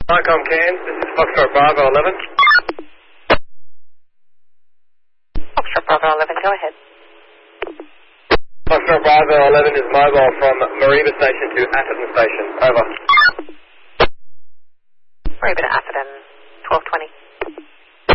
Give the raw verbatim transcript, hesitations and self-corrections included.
Icom Cairns, this is Foxtrot Bravo eleven. Foxtrot Bravo eleven, go ahead. Foxtrot Bravo eleven is mobile from Mariba Station to Atherton Station. Over. Mariba to Atherton, twelve twenty.